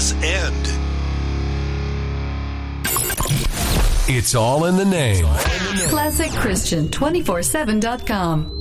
does end. It's all in the name. ClassicChristian247.com.